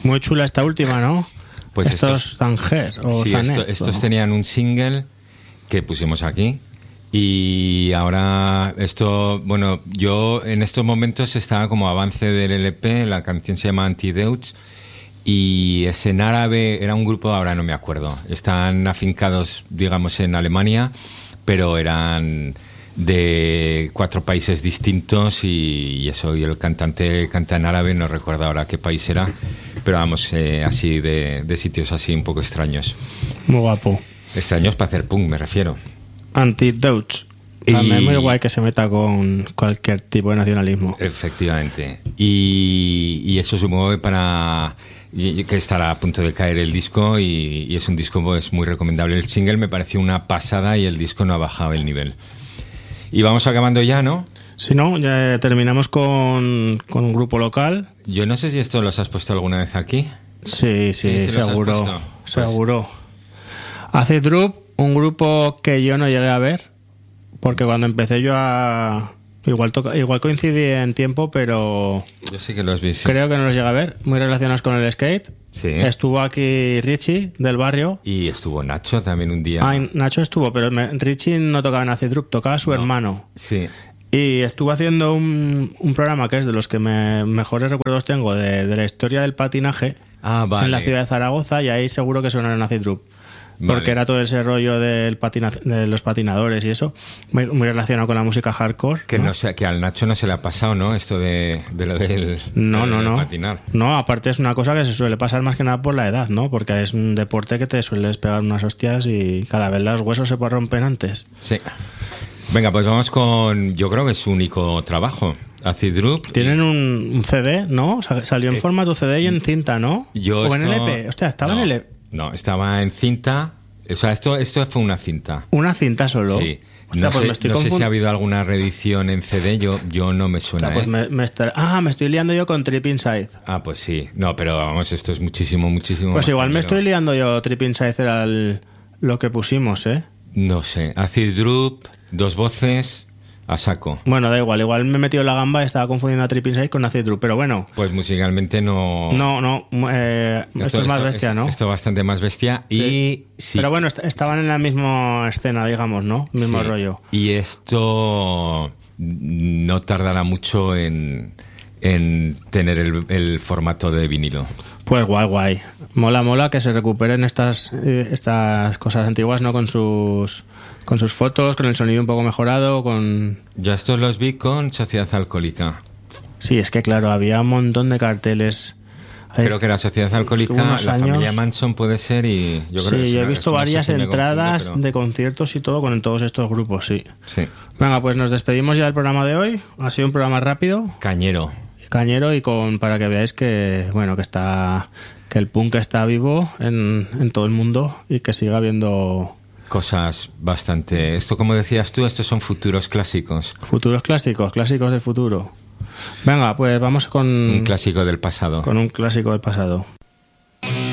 Muy chula esta última, ¿no? Pues estos Zanger o sí, Zanet, estos tenían un single que pusimos aquí. Y ahora esto, bueno, yo en estos momentos estaba como avance del LP, la canción se llama Antidotes y es en árabe, era un grupo, ahora no me acuerdo, están afincados, digamos, en Alemania, pero eran de 4 países distintos y eso, y el cantante canta en árabe, no recuerdo ahora qué país era, pero vamos, así de sitios así un poco extraños. Muy guapo. Extraños para hacer punk, me refiero. Antidotes. También muy guay que se meta con cualquier tipo de nacionalismo. Efectivamente. Y eso supongo que que estará a punto de caer el disco y es un disco pues muy recomendable. El single me pareció una pasada y el disco no ha bajado el nivel. Y vamos acabando ya, ¿no? Si no, ya terminamos con un grupo local. Yo no sé si esto los has puesto alguna vez aquí. Sí, seguro. Seguro. Acid Droop, un grupo que yo no llegué a ver, porque cuando empecé yo a... Igual coincidí en tiempo, pero... Yo sí que los vi, sí. Creo que no los llegué a ver. Muy relacionados con el skate. Sí. Estuvo aquí Richie, del barrio. Y estuvo Nacho también un día. Ah, Nacho estuvo, pero Richie no tocaba en Acid Droop, tocaba su hermano. Sí. Y estuvo haciendo un programa que es de los que mejores recuerdos tengo de la historia del patinaje vale. En la ciudad de Zaragoza, y ahí seguro que sonaron Acid Droop. Porque Vale. era todo ese rollo de los patinadores y eso, muy relacionado con la música hardcore. Que no sé, que al Nacho no se le ha pasado, ¿no? Esto de lo del No. patinar. No, aparte es una cosa que se suele pasar más que nada por la edad, ¿no? Porque es un deporte que te sueles pegar unas hostias y cada vez los huesos se rompen antes. Sí. Venga, pues vamos con, yo creo que es su único trabajo, Acid Droop. Tienen un CD, ¿no? Salió en formato CD y en cinta, ¿no? O en LP. Hostia, estaba en LP. No, estaba en cinta. O sea, esto fue una cinta. ¿Una cinta solo? Sí. Hostia, No sé si ha habido alguna reedición en CD, yo no me suena. Hostia, pues me estoy liando yo con Trip Inside. Ah, pues sí. No, pero vamos, esto es muchísimo Pues igual me estoy liando yo. Trip Inside era lo que pusimos, ¿eh? No sé. Acid Droop, 2 voces, a saco. Bueno, da igual me he metido la gamba y estaba confundiendo a Trip Inside con Acid Droop, pero bueno. Pues musicalmente no... Esto es más bestia, ¿no? Esto es bastante más bestia. Sí. Y sí, pero bueno, estaban en la misma escena, digamos, ¿no? Mismo sí. rollo. Y esto no tardará mucho en tener el formato de vinilo. Pues guay. Mola que se recuperen estas cosas antiguas, ¿no? Con sus fotos, con el sonido un poco mejorado, con... Ya estos los vi con Sociedad Alcohólica. Sí, es que claro, había un montón de carteles. Creo que era Sociedad Alcohólica, la familia Manson puede ser y... Yo he visto varias entradas de conciertos y todo con todos estos grupos, sí. Venga, pues nos despedimos ya del programa de hoy. Ha sido un programa rápido. Cañero y para que veáis que que el punk está vivo en todo el mundo y que siga habiendo cosas bastante... Esto, como decías tú, estos son futuros clásicos. Futuros clásicos del futuro. Venga, pues vamos con... Un clásico del pasado. Con un clásico del pasado.